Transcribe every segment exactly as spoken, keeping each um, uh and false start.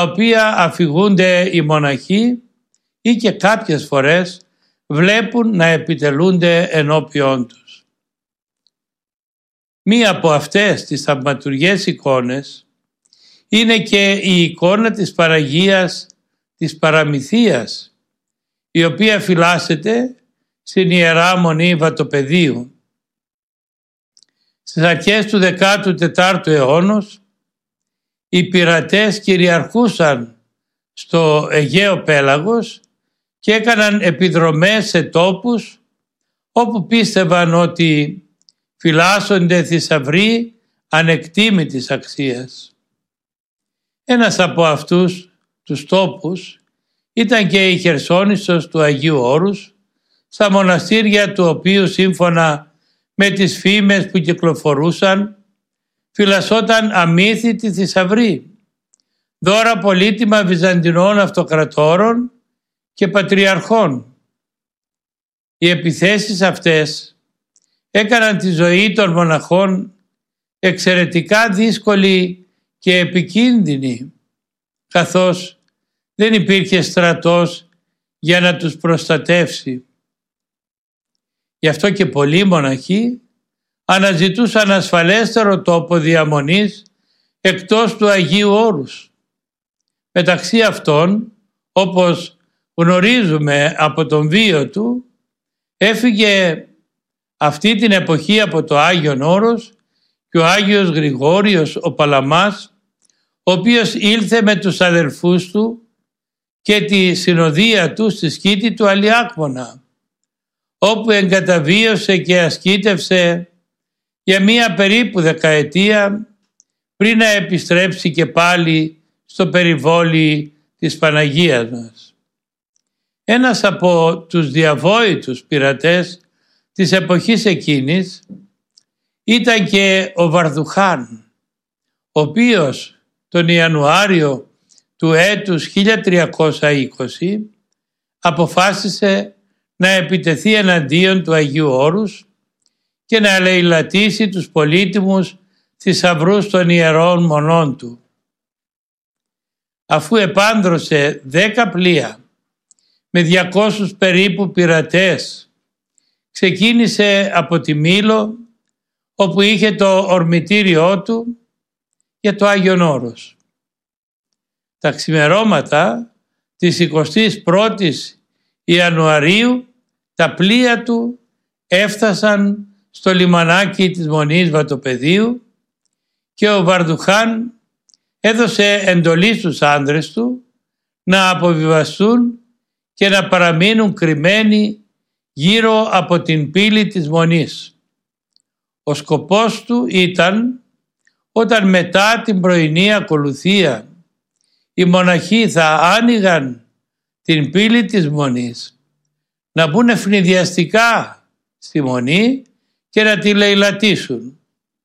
οποία αφηγούνται οι μοναχοί ή και κάποιες φορές βλέπουν να επιτελούνται ενώπιόν τους. Μία από αυτές τις θαυματουργές εικόνες είναι και η εικόνα της Παναγίας της Παραμυθίας, η οποία φυλάσσεται στην Ιερά Μονή Βατοπεδίου. Στις αρχές του δεκάτου τετάρτου αιώνος οι πειρατές κυριαρχούσαν στο Αιγαίο Πέλαγος και έκαναν επιδρομές σε τόπους όπου πίστευαν ότι φυλάσσονται θησαυροί ανεκτήμητης αξίας. Ένας από αυτούς τους τόπους ήταν και η Χερσόνησος του Αγίου Όρους, στα μοναστήρια του οποίου σύμφωνα με τις φήμες που κυκλοφορούσαν φυλασσόταν αμύθιτη θησαυροί, δώρα πολύτιμα βυζαντινών αυτοκρατόρων και πατριαρχών. Οι επιθέσεις αυτές έκαναν τη ζωή των μοναχών εξαιρετικά δύσκολη και επικίνδυνη, καθώς δεν υπήρχε στρατός για να τους προστατεύσει. Γι' αυτό και πολλοί μοναχοί αναζητούσαν ασφαλέστερο τόπο διαμονής εκτός του Αγίου Όρους. Μεταξύ αυτών, όπως γνωρίζουμε από τον βίο του, έφυγε αυτή την εποχή από το Άγιον Όρος και ο Άγιος Γρηγόριος ο Παλαμάς, ο οποίος ήλθε με τους αδελφούς του και τη συνοδεία του στη σκήτη του Αλιάκμονα, όπου εγκαταβίωσε και ασκήτευσε για μία περίπου δεκαετία πριν να επιστρέψει και πάλι στο περιβόλι της Παναγίας μας. Ένας από τους διαβόητους πειρατές της εποχής εκείνης ήταν και ο Βαρδουχάν, ο οποίος τον Ιανουάριο του έτους χίλια τριακόσια είκοσι αποφάσισε να επιτεθεί εναντίον του Αγίου Όρους και να ελεηλατήσει τους πολύτιμους θησαυρούς των ιερών μονών του. Αφού επάνδρωσε δέκα πλοία με διακόσιους περίπου πειρατές, ξεκίνησε από τη Μήλο, όπου είχε το ορμητήριό του, για το Άγιον Όρος. Τα ξημερώματα της εικοστής πρώτης Ιανουαρίου τα πλοία του έφτασαν στο λιμανάκι της Μονής Βατοπεδίου και ο Βαρδουχάν έδωσε εντολή στους άνδρες του να αποβιβαστούν και να παραμείνουν κρυμμένοι γύρω από την πύλη της Μονής. Ο σκοπός του ήταν, όταν μετά την πρωινή ακολουθία οι μοναχοί θα άνοιγαν την πύλη της Μονής, να μπουν ευνηδιαστικά στη Μονή και να τη λαιλατίσουν.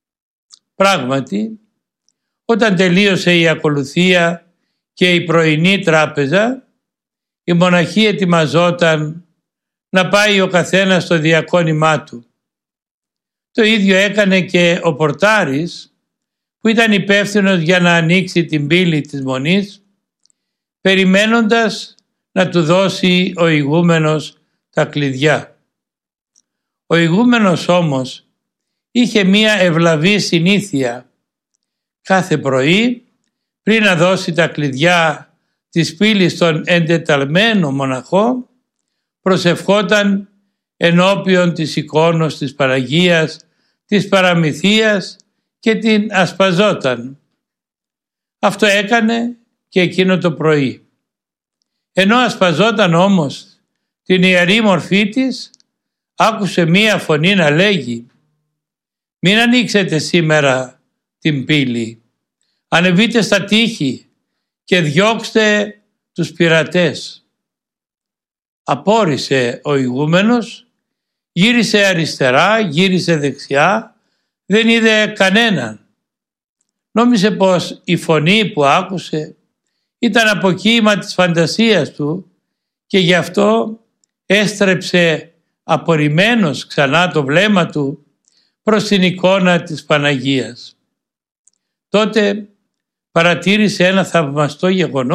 Πράγματι, όταν τελείωσε η ακολουθία και η πρωινή τράπεζα, οι μοναχοί ετοιμαζόταν να πάει ο καθένας στο διακόνημά του. Το ίδιο έκανε και ο πορτάρης, που ήταν υπεύθυνος για να ανοίξει την πύλη της Μονής, περιμένοντας να του δώσει ο ηγούμενος τα κλειδιά. Ο ηγούμενος όμως είχε μία ευλαβή συνήθεια. Κάθε πρωί, πριν να δώσει τα κλειδιά της πύλης στον εντεταλμένο μοναχό, προσευχόταν ενώπιον της εικόνος της Παναγίας, της Παραμυθίας και την ασπαζόταν. Αυτό έκανε και εκείνο το πρωί. Ενώ ασπαζόταν όμως την ιερή μορφή της, άκουσε μία φωνή να λέγει «Μην ανοίξετε σήμερα την πύλη, ανεβείτε στα τείχη και διώξτε τους πειρατές». Απόρρισε ο ηγούμενος, γύρισε αριστερά, γύρισε δεξιά, δεν είδε κανέναν. Νόμισε πως η φωνή που άκουσε ήταν αποκοίημα της φαντασίας του και γι' αυτό έστρεψε απορριμμένος ξανά το βλέμμα του προς την εικόνα της Παναγίας. Τότε παρατήρησε ένα θαυμαστό γεγονός.